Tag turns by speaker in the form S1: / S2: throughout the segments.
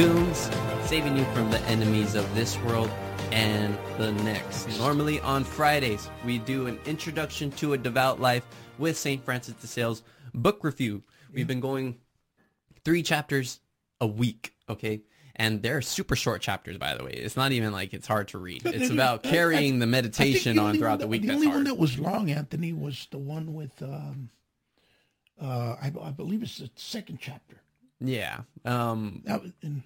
S1: Dooms, saving you from the enemies of this world and the next. Normally on Fridays, we do an introduction to a devout life with St. Francis de Sales book review. We've been going 3 chapters a week, okay? And they're super short chapters, by the way. It's not even like it's hard to read. It's about carrying the meditation on throughout the week.
S2: The only one that was long, Anthony, was the one with, I believe it's the 2nd chapter.
S1: Yeah.
S2: And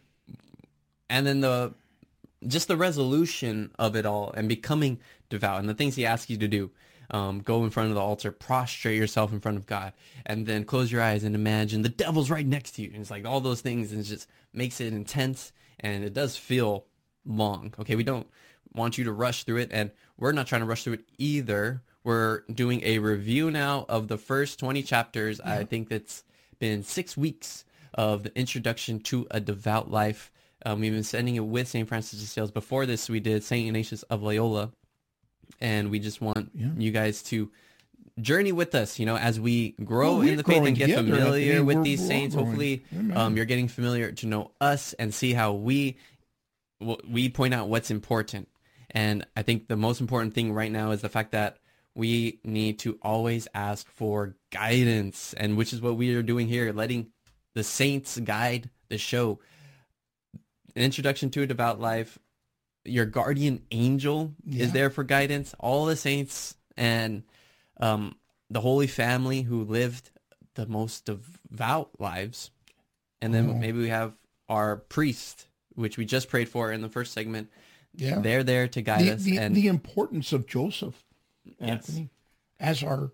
S1: then just the resolution of it all and becoming devout and the things he asks you to do. Go in front of the altar, prostrate yourself in front of God, and then close your eyes and imagine the devil's right next to you. And it's like all those things, and it just makes it intense, and it does feel long. Okay, we don't want you to rush through it, and we're not trying to rush through it either. We're doing a review now of the first 20 chapters. Yeah. I think that's been 6 weeks of the introduction to a devout life. We've been sending it with St. Francis de Sales. Before this, we did St. Ignatius of Loyola. And we just want you guys to journey with us, as we grow in the faith and get familiar with these saints. Hopefully, you're getting familiar to know us and see how we point out what's important. And I think the most important thing right now is the fact that we need to always ask for guidance, and which is what we are doing here, letting the saints guide the show. An introduction to a devout life. Your guardian angel is there for guidance. All the saints and the Holy Family who lived the most devout lives. And then maybe we have our priest, which we just prayed for in the first segment. Yeah. They're there to guide us.
S2: And the importance of Joseph, Anthony, as our,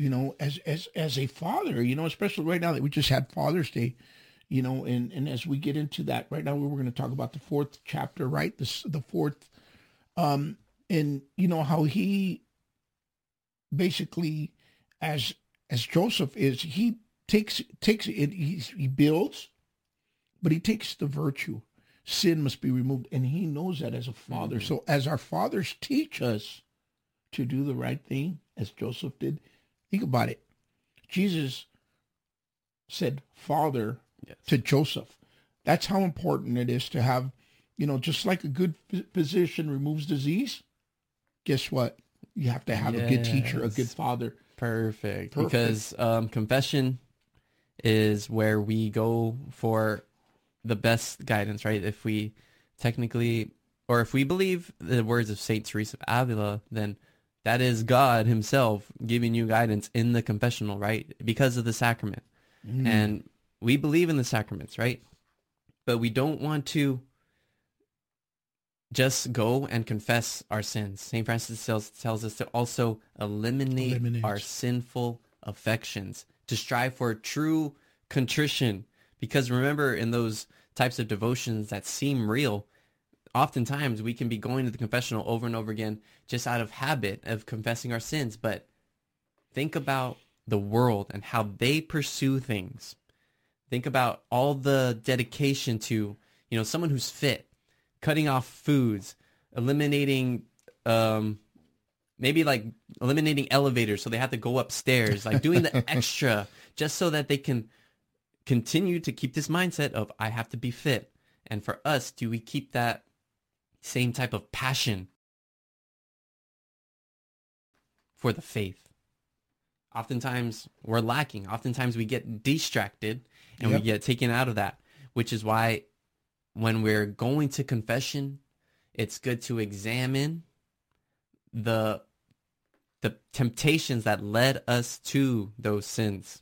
S2: as a father, especially right now that we just had Father's Day. And as we get into that right now, we're going to talk about the 4th chapter, right? The 4th, and how he basically, as Joseph is, he takes it, he builds, but he takes the virtue. Sin must be removed, and he knows that as a father. Mm-hmm. So as our fathers teach us to do the right thing, as Joseph did, think about it. Jesus said, Father, to Joseph. That's how important it is to have, just like a good physician removes disease, guess what? You have to have a good teacher, a good father.
S1: Perfect. Because confession is where we go for the best guidance, right? If we if we believe the words of Saint Teresa of Avila, then that is God himself giving you guidance in the confessional, right? Because of the sacrament. And we believe in the sacraments, right? But we don't want to just go and confess our sins. St. Francis tells us to also eliminate our sinful affections, to strive for true contrition. Because remember, in those types of devotions that seem real, oftentimes we can be going to the confessional over and over again just out of habit of confessing our sins. But think about the world and how they pursue things. Think about all the dedication to, someone who's fit, cutting off foods, eliminating, maybe like eliminating elevators so they have to go upstairs, like doing the extra just so that they can continue to keep this mindset of I have to be fit. And for us, do we keep that same type of passion for the faith? Oftentimes we're lacking. Oftentimes we get distracted and we get taken out of that, which is why when we're going to confession, it's good to examine the temptations that led us to those sins.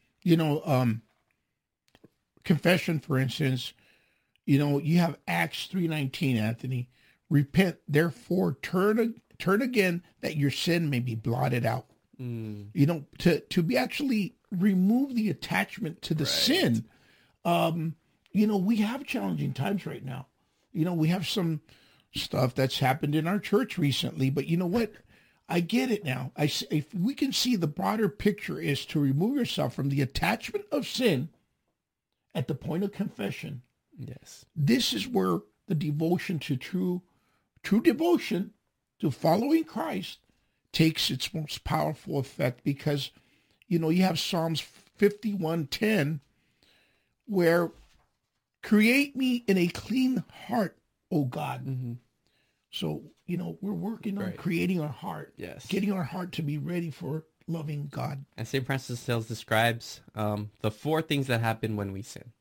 S2: Confession, for instance, you have Acts 3:19, Anthony. Repent, therefore, turn again, that your sin may be blotted out. To be actually remove the attachment to the sin. We have challenging times right now. We have some stuff that's happened in our church recently, but you know what? I get it now. If we can see the broader picture is to remove yourself from the attachment of sin at the point of confession.
S1: Yes.
S2: This is where the devotion to true devotion to following Christ takes its most powerful effect, because, you have Psalms 51:10, where Create me in a clean heart, O God.
S1: Mm-hmm.
S2: So, we're working on
S1: Right.
S2: creating our heart,
S1: Yes.
S2: getting our heart to be ready for loving God.
S1: And St. Francis of Sales describes the four things that happen when we sin.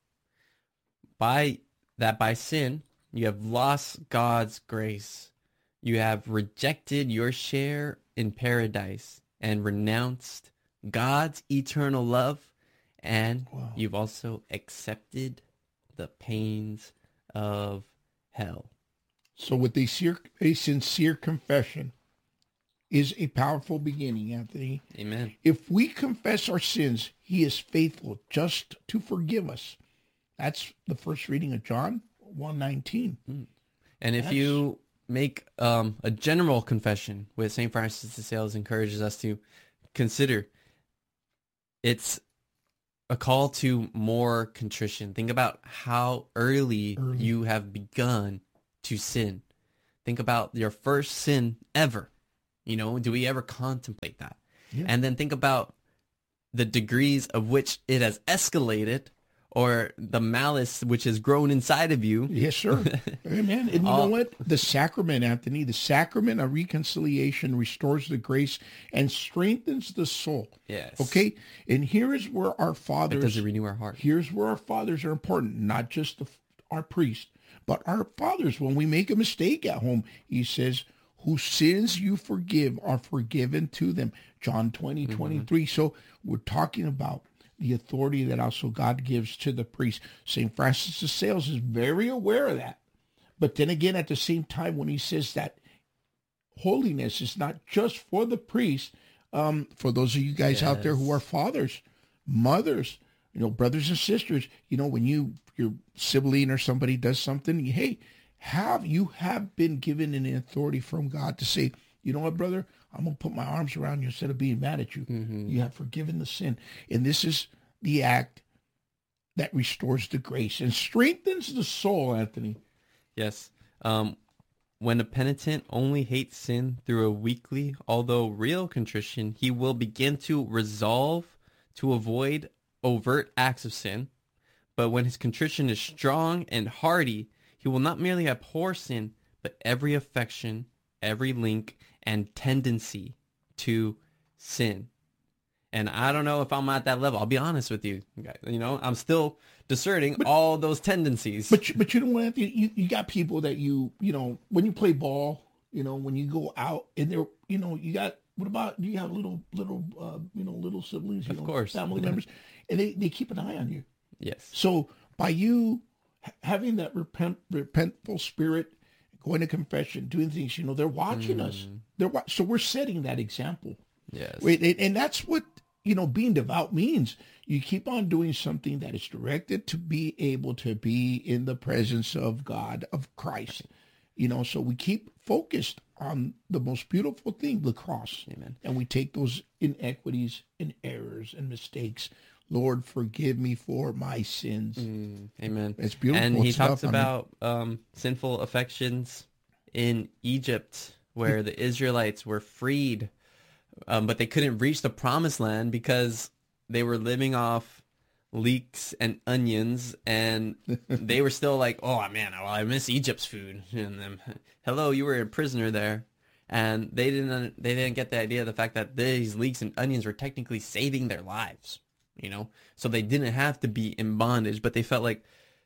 S1: By sin, you have lost God's grace. You have rejected your share in paradise and renounced God's eternal love. And
S2: Wow.
S1: you've also accepted the pains of hell.
S2: So with a sincere confession is a powerful beginning, Anthony.
S1: Amen.
S2: If we confess our sins, he is faithful just to forgive us. That's the first reading of John 1:19.
S1: And if you make a general confession, with St. Francis de Sales encourages us to consider, it's a call to more contrition. Think about how early you have begun to sin. Think about your first sin ever. Do we ever contemplate that?
S2: Yeah.
S1: And then think about the degrees of which it has escalated, or the malice which has grown inside of you.
S2: Yes, sir. Amen. And you know what? The sacrament, Anthony, the sacrament of reconciliation restores the grace and strengthens the soul.
S1: Yes.
S2: Okay? And here is where our fathers...
S1: Does it renew our heart?
S2: Here's where our fathers are important, not just our priest, but our fathers. When we make a mistake at home, he says, whose sins you forgive are forgiven to them. John 20:23. So we're talking about the authority that also God gives to the priest. St. Francis of Sales is very aware of that. But then again, at the same time, when he says that holiness is not just for the priest, for those of you guys out there who are fathers, mothers, brothers and sisters, when your sibling or somebody does something, hey, you have been given an authority from God to say, you know what, brother, I'm going to put my arms around you instead of being mad at you.
S1: Mm-hmm.
S2: You have forgiven the sin. And this is the act that restores the grace and strengthens the soul, Anthony.
S1: Yes. When a penitent only hates sin through a weekly, although real contrition, he will begin to resolve to avoid overt acts of sin. But when his contrition is strong and hearty, he will not merely abhor sin, but every affection, every link, and tendency to sin. And I don't know if I'm at that level. I'll be honest with you. I'm still discerning all those tendencies.
S2: But you know what, Anthony? You got people that when you play ball, when you go out and they're, you got, what about, do you have little siblings,
S1: of course,
S2: family members, and they keep an eye on you.
S1: Yes.
S2: So by you having that repentful spirit, going to confession, doing things, they're watching us. So we're setting that example.
S1: Yes.
S2: And that's what, being devout means. You keep on doing something that is directed to be able to be in the presence of God, of Christ. So we keep focused on the most beautiful thing, the cross.
S1: Amen.
S2: And we take those inequities and errors and mistakes. Lord, forgive me for my sins.
S1: Amen.
S2: It's beautiful.
S1: And he talks about sinful affections in Egypt, where the Israelites were freed, but they couldn't reach the promised land because they were living off leeks and onions, and they were still like, oh man, well, I miss Egypt's food. And then, hello, you were a prisoner there. And they didn't get the idea of the fact that these leeks and onions were technically saving their lives. So they didn't have to be in bondage, but they felt like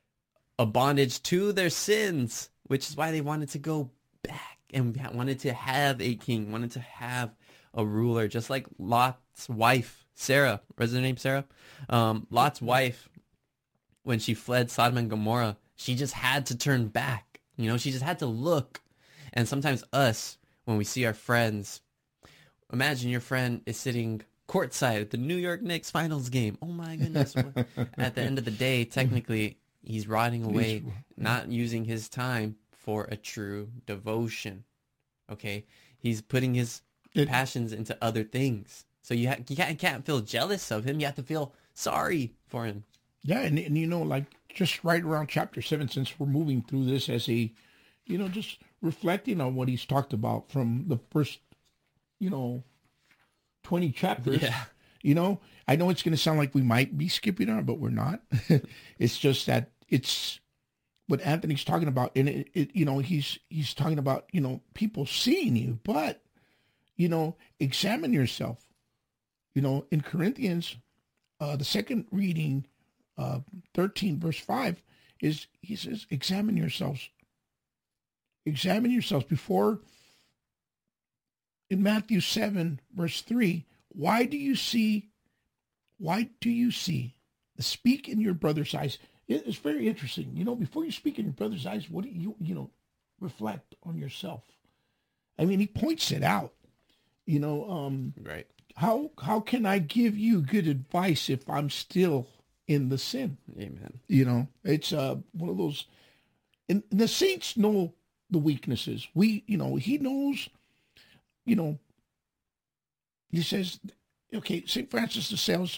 S1: a bondage to their sins, which is why they wanted to go back and wanted to have a king, wanted to have a ruler, just like Lot's wife, Sarah. Was her name Sarah? Lot's wife, when she fled Sodom and Gomorrah, she just had to turn back. She just had to look. And sometimes us, when we see our friends, imagine your friend is sitting courtside at the New York Knicks finals game. Oh my goodness. At the end of the day, technically, he's rotting away, not using his time for a true devotion. Okay? He's putting his passions into other things. So you can't feel jealous of him. You have to feel sorry for him.
S2: Yeah, and like just right around chapter 7, since we're moving through this as a, just reflecting on what he's talked about from the first, 20 chapters.
S1: Yeah.
S2: I know it's going to sound like we might be skipping on, but we're not. It's just that it's what Anthony's talking about, and he's talking about, people seeing you, but, examine yourself. In Corinthians, the second reading, 13 verse 5 is, he says, examine yourselves before. In Matthew 7 verse 3, why do you see the speak in your brother's eyes? It's very interesting. Before you speak in your brother's eyes, what do you reflect on yourself? I mean, he points it out,
S1: Right.
S2: How can I give you good advice if I'm still in the sin?
S1: Amen.
S2: It's one of those, and the saints know the weaknesses. He knows, he says, okay, St. Francis de Sales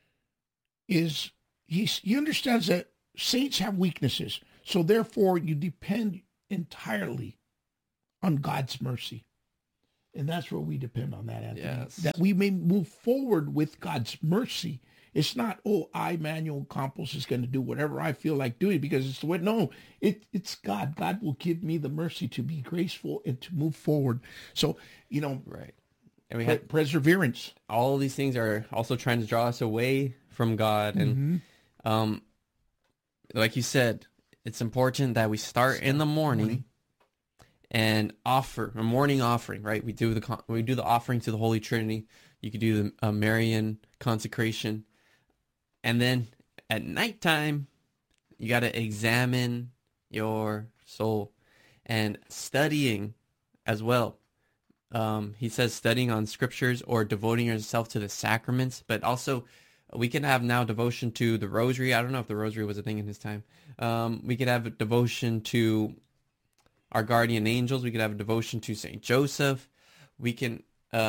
S2: he understands that saints have weaknesses. So therefore you depend entirely on God's mercy. And that's where we depend on that, Anthony.
S1: Yes.
S2: That we may move forward with God's mercy. It's not, Manuel Campos is going to do whatever I feel like doing because it's the way. No, it's God. God will give me the mercy to be graceful and to move forward. So,
S1: Right. And we had
S2: perseverance.
S1: all these things are also trying to draw us away from God. And like you said, it's important that we start in the morning and offer a morning offering, right? We do the offering to the Holy Trinity. You could do the Marian consecration. And then at nighttime, you got to examine your soul and studying as well. He says studying on scriptures or devoting yourself to the sacraments, but also we can have now devotion to the rosary. I don't know if the rosary was a thing in his time. We could have a devotion to our guardian angels. We could have a devotion to St. Joseph. We can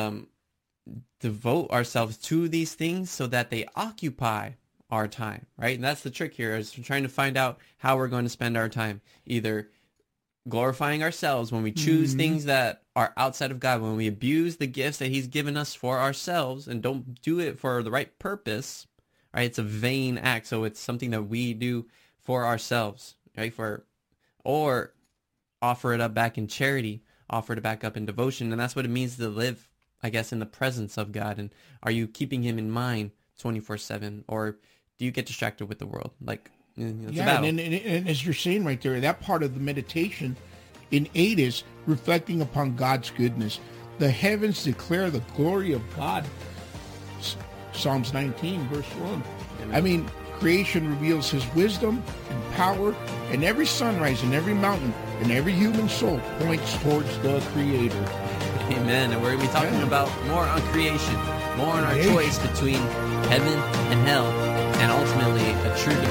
S1: devote ourselves to these things so that they occupy our time, right? And that's the trick here, is trying to find out how we're going to spend our time, either glorifying ourselves when we choose things that are outside of God, when we abuse the gifts that he's given us for ourselves and don't do it for the right purpose, right? It's a vain act. So it's something that we do for ourselves, right? Or offer it up back in charity, offer it back up in devotion. And that's what it means to live, I guess, in the presence of God. And are you keeping him in mind 24/7, or do you get distracted with the world? Like, it's a battle.
S2: And as you're saying right there, that part of the meditation in 8 is reflecting upon God's goodness. The heavens declare the glory of God. Psalms 19, verse 1. Amen. I mean, creation reveals his wisdom and power, and every sunrise and every mountain and every human soul points towards the Creator.
S1: Amen. And we're going to be talking about more on creation, more on our choice between heaven and hell, and ultimately a true